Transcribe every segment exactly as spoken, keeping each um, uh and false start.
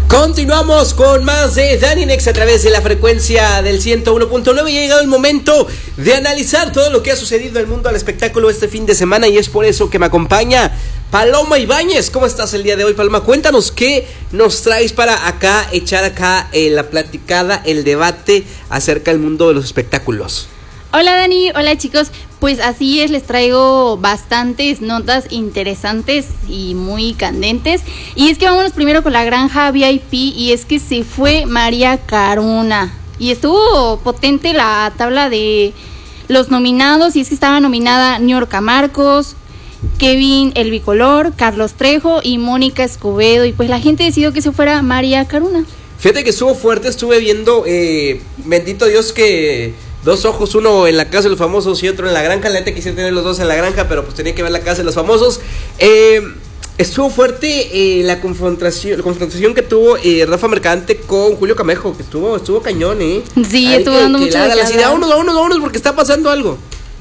Continuamos con más de Dani Nex a través de la frecuencia del ciento uno punto nueve. Y ha llegado el momento de analizar todo lo que ha sucedido en el mundo del espectáculo este fin de semana, y es por eso que me acompaña Paloma Ibáñez. ¿Cómo estás el día de hoy, Paloma? Cuéntanos qué nos traes para acá, echar acá eh, la platicada, el debate acerca del mundo de los espectáculos. Hola Dani, hola chicos, pues así es, les traigo bastantes notas interesantes y muy candentes. Y es que vámonos primero con la granja V I P, y es que se fue María Caruna. Y estuvo potente la tabla de los nominados, y es que estaba nominada Niurka Marcos, Kevin El Bicolor, Carlos Trejo y Mónica Escobedo. Y pues la gente decidió que se fuera María Caruna. Fíjate que estuvo fuerte, estuve viendo, eh, bendito Dios que... Dos ojos, uno en la casa de los famosos y otro en la granja. La neta quisiera tener los dos en la granja, pero pues tenía que ver la casa de los famosos. Eh, estuvo fuerte eh, la confrontación, la confrontación que tuvo eh, Rafa Mercante con Julio Camejo, que estuvo, estuvo cañón, ¿eh? Sí, Ay, estuvo que, dando que mucho la, de la, qué la, hablar. vámonos, vámonos, vámonos, porque está pasando algo.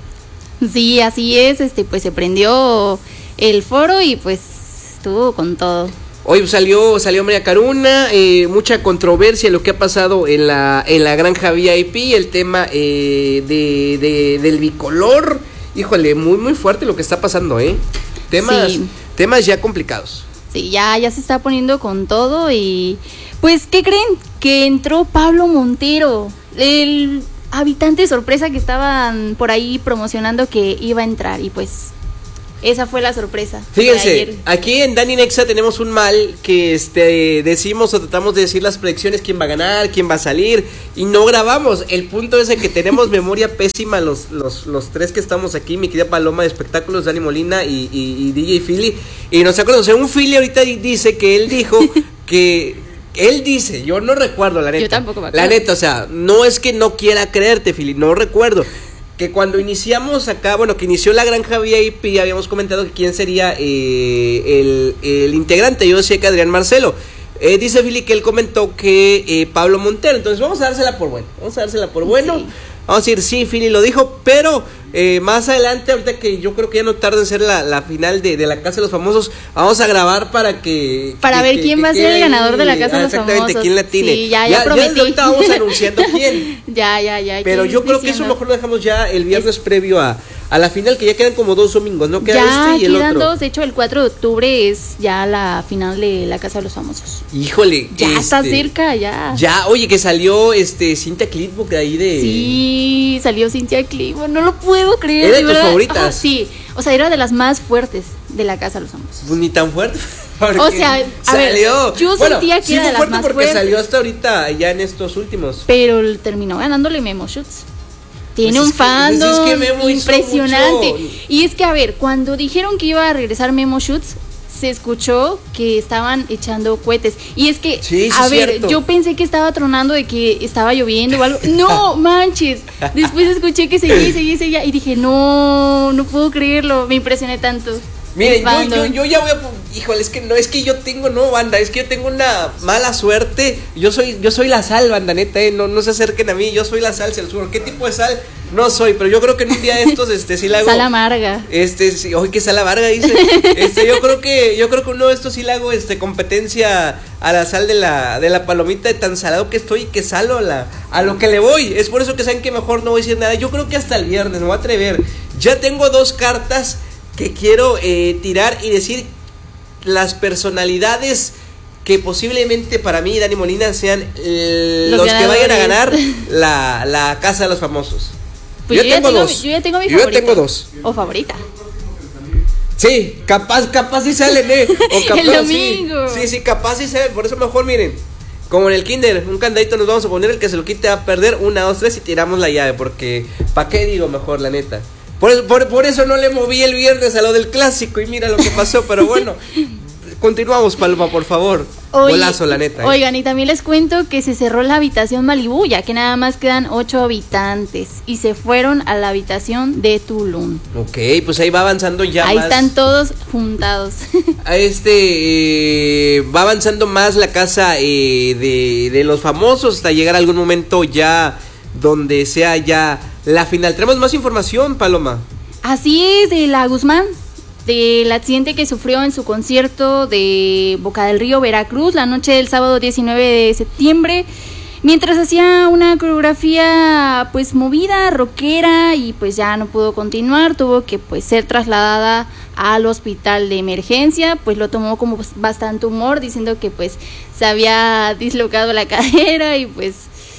Sí, así es, este, pues se prendió el foro y pues estuvo con todo. Hoy salió, salió María Caruna, eh, mucha controversia lo que ha pasado en la, en la granja V I P, el tema eh, de, de, del bicolor. Híjole, muy muy fuerte lo que está pasando, ¿eh? Temas, Sí. temas ya complicados. Sí, ya, ya se está poniendo con todo. Y pues, ¿qué creen? Que entró Pablo Montero, el habitante sorpresa que estaban por ahí promocionando que iba a entrar, y pues esa fue la sorpresa. Fíjense, aquí en Dani Nexa tenemos un mal que este decimos o tratamos de decir las predicciones, quién va a ganar, quién va a salir, y no grabamos. El punto es de que tenemos memoria pésima los, los, los tres que estamos aquí, mi querida Paloma de espectáculos, Dani Molina y, y, y D J Philly, y nos acordamos, o sea, un Philly ahorita dice que él dijo que él dice, yo no recuerdo la neta. Yo tampoco me acuerdo. La neta, o sea, no es que no quiera creerte, Philly, no recuerdo. Que cuando iniciamos acá, bueno, que inició la granja V I P, habíamos comentado que quién sería eh, el, el integrante. Yo decía que Adrián Marcelo. Eh, dice Philly que él comentó que eh, Pablo Montero. Entonces vamos a dársela por bueno. Vamos a dársela por bueno. Sí. Vamos a decir, sí, Philly lo dijo, pero eh, más adelante, ahorita que yo creo que ya no tarda en ser la, la final de, de la Casa de los Famosos, vamos a grabar para que... Para que, ver que, quién que, va a ser el ganador de la Casa ah, de los Famosos. Exactamente, quién la tiene. Sí, ya, ya, ya prometí. Ya ahorita vamos anunciando quién. ya, ya, ya. Pero yo creo que eso mejor lo dejamos ya el viernes es... previo a, a la final, que ya quedan como dos domingos, ¿no? Queda ya, este y el quedan otro. dos. De hecho, el cuatro de octubre es ya la final de la Casa de los Famosos. Híjole. Ya este, está cerca, ya. Ya, oye, que salió este Cintia Clitbook de ahí de... Sí, salió Cintia Clitbook, no lo puedo creer. ¿Era de de tus verdad. favoritas? Ajá, sí, o sea, era de las más fuertes de la Casa de los Famosos. Pues ni tan fuerte. O sea, a salió. ver, yo bueno, sentía que sí era fue de las fuerte más porque fuertes. Salió hasta ahorita, ya en estos últimos. Pero terminó ganándole Memo Shoots. Tiene pues un es que, fandom pues es que Memo impresionante. hizo mucho. Y es que, a ver, cuando dijeron que iba a regresar Memo Shoots, se escuchó que estaban echando cohetes. Y es que, sí, sí, a ver, cierto. yo pensé que estaba tronando, de que estaba lloviendo o algo. No, manches. Después escuché que seguía y seguía y seguía. Y dije, no, no puedo creerlo. Me impresioné tanto. Miren, yo, yo, yo ya voy a... Híjole, es que no, es que yo tengo, no, banda, es que yo tengo una mala suerte. Yo soy yo soy la sal, banda, neta, eh, no, no se acerquen a mí, yo soy la sal, se los juro. ¿Qué tipo de sal? No soy, pero yo creo que en un día de estos, este, sí la hago... Sal amarga. Este, sí, oye, que sal amarga, dice. Este, yo creo que, yo creo que uno de estos sí le hago, este, competencia a la sal de la, de la palomita, de tan salado que estoy y que salo a, la, a lo que le voy. Es por eso que saben que mejor no voy a decir nada. Yo creo que hasta el viernes me voy a atrever. Ya tengo dos cartas que quiero eh, tirar y decir las personalidades que posiblemente para mí, Dani Molina, sean eh, los, los que vayan a ganar la, la Casa de los Famosos. Pues yo, yo, tengo ya tengo, dos. yo ya tengo mi yo favorita. Yo tengo dos. O favorita. Sí, capaz, capaz sí salen, ¿eh? O capaz, el domingo. Sí, sí, sí, capaz sí salen. Por eso mejor, miren, como en el kinder, un candadito nos vamos a poner, el que se lo quite va a perder, una, dos, tres y tiramos la llave. Porque, ¿para qué digo mejor, la neta? Por, por, por eso no le moví el viernes a lo del clásico y mira lo que pasó, pero bueno, continuamos, Paloma, por favor. Oye, golazo, la neta. ¿eh? Oigan, y también les cuento que se cerró la habitación Malibú, ya que nada más quedan ocho habitantes y se fueron a la habitación de Tulum. Ok, pues ahí va avanzando ya ahí más. Ahí están todos juntados. A este, eh, va avanzando más la casa eh, de, de los famosos hasta llegar a algún momento ya donde sea ya la final. Tenemos más información, Paloma. Así es, de la Guzmán. del accidente que sufrió en su concierto de Boca del Río, Veracruz, la noche del sábado diecinueve de septiembre, mientras hacía una coreografía pues movida, rockera, y pues ya no pudo continuar, tuvo que pues ser trasladada al hospital de emergencia. Pues lo tomó como pues, bastante humor, diciendo que pues se había dislocado la cadera, y pues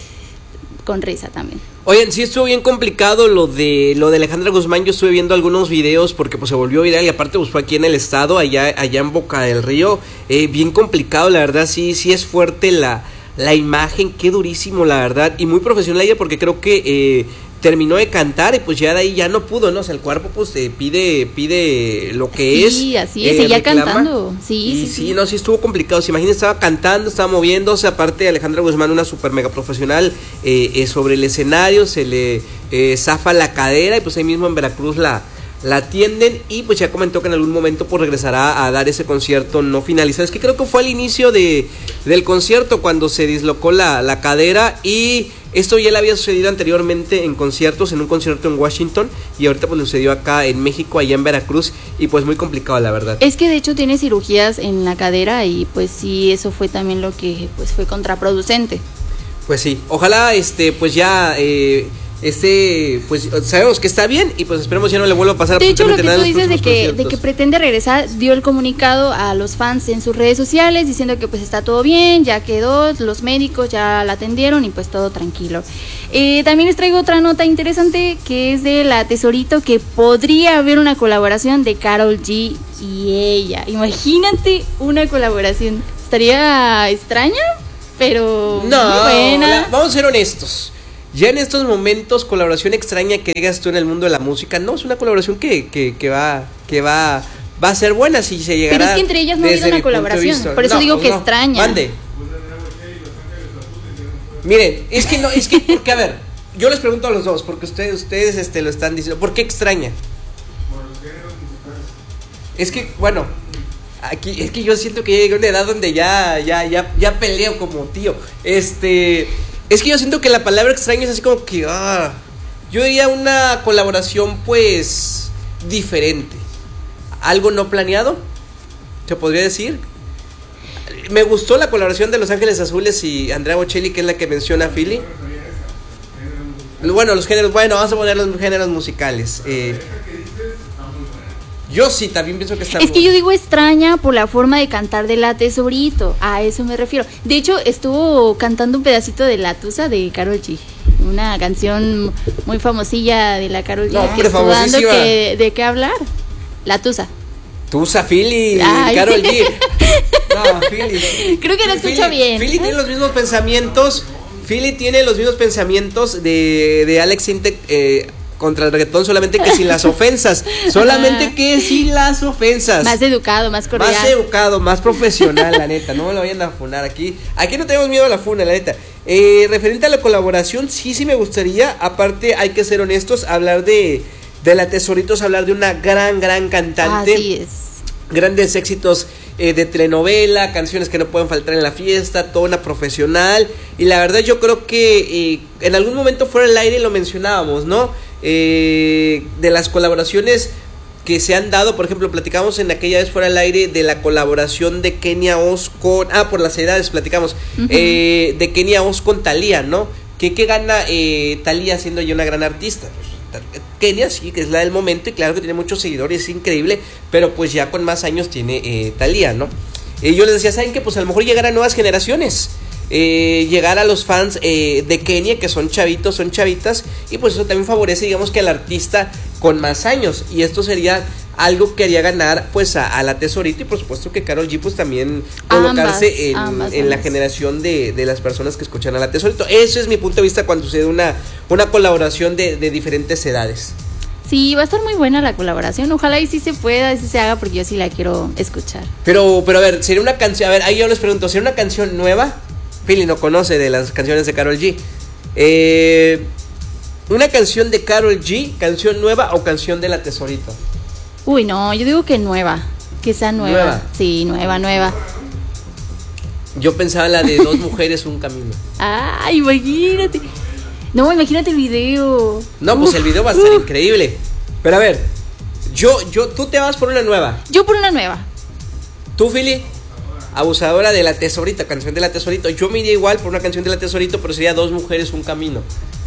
con risa también. Oigan, sí estuvo bien complicado lo de lo de Alejandra Guzmán. Yo estuve viendo algunos videos porque pues se volvió viral, y aparte pues fue aquí en el estado, allá allá en Boca del Río. Eh, bien complicado, la verdad, sí sí es fuerte la, la imagen, qué durísimo, la verdad, y muy profesional ella, porque creo que eh, terminó de cantar y pues ya de ahí ya no pudo, ¿no? O sea, el cuerpo pues eh, pide pide lo que sí, es. Sí, así es, eh, seguía reclama, cantando. Sí, y sí, sí, sí, no, sí estuvo complicado. Se imagina, estaba cantando, estaba moviéndose. Aparte, Alejandra Guzmán, una super mega profesional, eh, eh, sobre el escenario, se le eh, zafa la cadera, y pues ahí mismo en Veracruz la, la atienden, y pues ya comentó que en algún momento pues regresará a dar ese concierto no finalizado. Es que creo que fue al inicio de, del concierto cuando se dislocó la, la cadera, y esto ya le había sucedido anteriormente en conciertos, en un concierto en Washington, y ahorita pues le sucedió acá en México, allá en Veracruz, y pues muy complicado, la verdad. Es que de hecho tiene cirugías en la cadera, y pues sí, eso fue también lo que pues fue contraproducente. Pues sí, ojalá este pues ya eh, este pues sabemos que está bien, y pues esperemos ya no le vuelva a pasar. De hecho, lo que tú dices de que, de que pretende regresar, dio el comunicado a los fans en sus redes sociales diciendo que pues está todo bien, ya quedó, los médicos ya la atendieron y pues todo tranquilo. Eh, también les traigo otra nota interesante, que es de la Tesorito, que podría haber una colaboración de Karol G y ella. Imagínate una colaboración, estaría extraña, pero no, muy buena. La, vamos a ser honestos. Ya en estos momentos, colaboración extraña que digas tú en el mundo de la música, no, es una colaboración que, que, que va, que va, va a ser buena si se llegará. Pero es que entre ellas no ha habido una colaboración, por eso no, digo que no, extraña. Mande. Miren, es que no, es que, porque a ver, yo les pregunto a los dos, porque ustedes, ustedes este, lo están diciendo, ¿por qué extraña? Es que, bueno, aquí, es que yo siento que ya llegué a una edad donde ya, ya, ya, ya peleo como tío, este... Es que yo siento que la palabra extraña es así como que, ah, yo diría una colaboración pues diferente, algo no planeado, se podría decir. Me gustó la colaboración de Los Ángeles Azules y Andrea Bocelli, que es la que menciona Philly. Bueno, los géneros, bueno, vamos a poner los géneros musicales. Eh, Yo sí, también pienso que está... Es que yo digo extraña por la forma de cantar de la Tesorito, a eso me refiero. De hecho, estuvo cantando un pedacito de La Tusa de Karol G, una canción muy famosilla de la Karol G, no, que estuvo dando que, de qué hablar. La Tusa. Tusa, Philly, Karol G. No, Philly. Creo que lo escucho Philly, bien. Philly tiene los mismos pensamientos, Philly tiene los mismos pensamientos de, de Alex Intec, eh, contra el reggaetón, solamente que sin las ofensas, solamente que sin las ofensas. Más educado, más cordial. Más educado, más profesional, la neta, no me lo vayan a funar aquí. Aquí no tenemos miedo a la funa, la neta. Eh, referente a la colaboración, sí, sí me gustaría, aparte hay que ser honestos, hablar de, de la Tesoritos, hablar de una gran, gran cantante. Así es. Grandes éxitos eh, de telenovela, canciones que no pueden faltar en la fiesta, toda una profesional. Y la verdad yo creo que eh, en algún momento fuera del aire lo mencionábamos, ¿no? Eh, de las colaboraciones que se han dado, por ejemplo, platicamos en aquella vez fuera del aire de la colaboración de Kenia Oz con, ah, por las edades platicamos, uh-huh. eh, de Kenia Oz con Thalía, ¿no? ¿Qué, qué gana eh, Thalía siendo ya una gran artista? Pues, Kenia sí, que es la del momento, y claro que tiene muchos seguidores, es increíble, pero pues ya con más años tiene eh, Thalía, ¿no? Eh, yo les decía, ¿saben qué? Pues a lo mejor llegar a nuevas generaciones. Eh, llegar a los fans eh, de Kenia, que son chavitos, son chavitas, y pues eso también favorece, digamos, que al artista con más años, y esto sería algo que haría ganar pues a, a la Tesorito, y por supuesto que Karol G pues también colocarse ambas, en, ambas, en ambas. la generación de, de las personas que escuchan a la Tesorito. Ese es mi punto de vista cuando sucede una, una colaboración de, de diferentes edades. Sí, va a estar muy buena la colaboración, ojalá y sí se pueda, sí se haga, porque yo sí la quiero escuchar. Pero, pero a ver, sería una canción, a ver, ahí yo les pregunto, ¿sería una canción nueva? Philly no conoce de las canciones de Karol G. Eh, ¿Una canción de Karol G, canción nueva o canción de la Tesorito? Uy, no, yo digo que nueva, que sea nueva. ¿Nueva? Sí, nueva, nueva. Yo pensaba la de Dos Mujeres, Un Camino. Ah, imagínate. No, imagínate el video. No, pues Uf. el video va a estar Uf. increíble. Pero a ver, Yo, yo, tú te vas por una nueva. Yo por una nueva. ¿Tú, Philly? Abusadora de la Tesorito, canción de la Tesorito. Yo me iría igual por una canción de la Tesorito, pero sería Dos mujeres, un camino.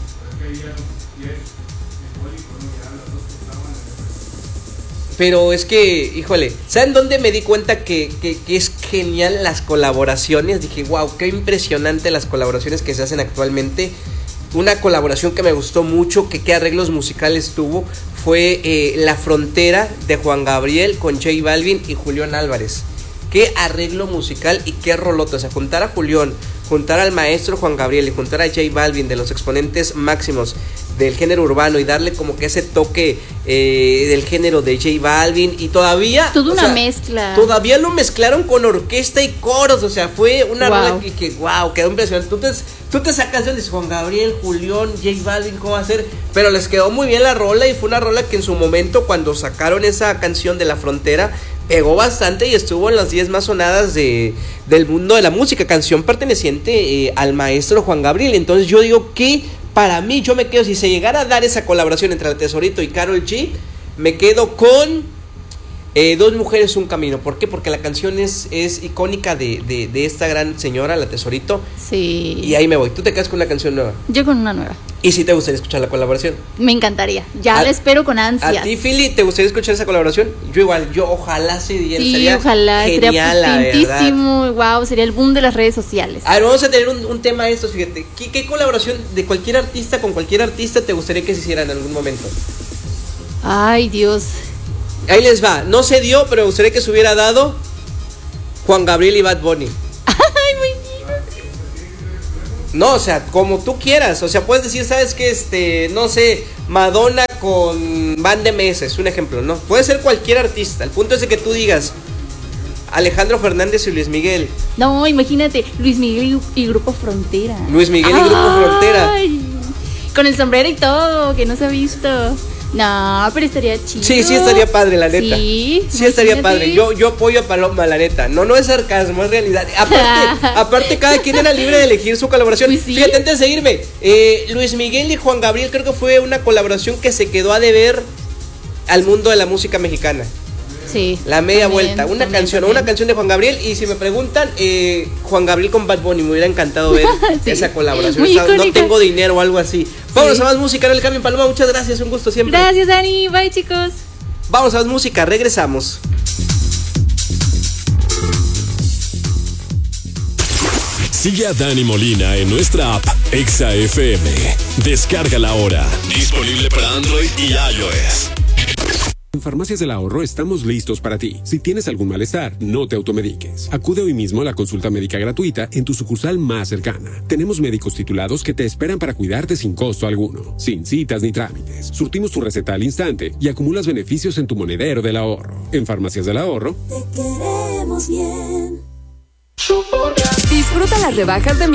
Pero es que, híjole, ¿saben dónde me di cuenta que, que, que es genial las colaboraciones? Dije, wow, qué impresionante las colaboraciones que se hacen actualmente. Una colaboración que me gustó mucho, que qué arreglos musicales tuvo, fue eh, La Frontera de Juan Gabriel con J Balvin y Julián Álvarez. Qué arreglo musical y qué rolote. O sea, juntar a Julián, juntar al maestro Juan Gabriel y juntar a J Balvin, de los exponentes máximos del género urbano, y darle como que ese toque eh, del género de J Balvin, y todavía toda una sea, mezcla. Todavía lo mezclaron con orquesta y coros. O sea, fue una wow. rola que, que wow, quedó impresionante. Tú te, tú te sacas de Juan Gabriel, Julián, J Balvin, ¿cómo va a ser? Pero les quedó muy bien la rola, y fue una rola que en su momento, cuando sacaron esa canción de La Frontera, pegó bastante y estuvo en las diez más sonadas de, del mundo de la música. Canción perteneciente eh, al maestro Juan Gabriel. Entonces yo digo que para mí, yo me quedo, si se llegara a dar esa colaboración entre la Tesorito y Karol G, me quedo con eh, Dos mujeres, un camino. ¿Por qué? Porque la canción es, es icónica de, de, de esta gran señora, la Tesorito. Sí. Y ahí me voy. ¿Tú te quedas con una canción nueva? Yo con una nueva. ¿Y si te gustaría escuchar la colaboración? Me encantaría. Ya a, la espero con ansias. ¿A ti, Philly, te gustaría escuchar esa colaboración? Yo igual, yo ojalá se diera. Sí, sería ojalá. genial, sería potentísimo. Wow, sería el boom de las redes sociales. A ver, vamos a tener un, un tema de estos, fíjate. ¿Qué, ¿Qué colaboración de cualquier artista con cualquier artista te gustaría que se hiciera en algún momento? Ay, Dios. Ahí les va. No se dio, pero me gustaría que se hubiera dado Juan Gabriel y Bad Bunny. Ay, muy bien. No, o sea, como tú quieras. O sea, puedes decir, ¿sabes qué? Este, no sé, Madonna con Van de Mesa, es un ejemplo, ¿no? Puede ser cualquier artista. El punto es de que tú digas Alejandro Fernández y Luis Miguel. No, imagínate, Luis Miguel y, y Grupo Frontera. Luis Miguel y Grupo Frontera. Con el sombrero y todo, que no se ha visto. No, pero estaría chido. Sí, sí estaría padre, la neta. Sí, sí estaría padre. Yo, yo apoyo a Paloma, la neta. No, no es sarcasmo, es realidad. Aparte, aparte cada quien era libre de elegir su colaboración. Pues sí. Fíjate, antes de irme, eh, Luis Miguel y Juan Gabriel creo que fue una colaboración que se quedó a deber al mundo de la música mexicana. Sí. La media también, vuelta, una también, canción, también. una canción de Juan Gabriel. Y si me preguntan, eh, Juan Gabriel con Bad Bunny, me hubiera encantado ver sí. esa colaboración. Muy Esa, no tengo dinero o algo así. Sí. Vamos a más música en el cambio, Paloma. Muchas gracias, un gusto siempre. Gracias, Dani. Bye, chicos. Vamos a más música, regresamos. Sigue a Dani Molina en nuestra app Exa F M. Descárgala ahora. Disponible para Android y iOS. En Farmacias del Ahorro estamos listos para ti. Si tienes algún malestar, no te automediques. Acude hoy mismo a la consulta médica gratuita en tu sucursal más cercana. Tenemos médicos titulados que te esperan para cuidarte sin costo alguno, sin citas ni trámites. Surtimos tu receta al instante y acumulas beneficios en tu monedero del ahorro. En Farmacias del Ahorro, te queremos bien. Disfruta las rebajas de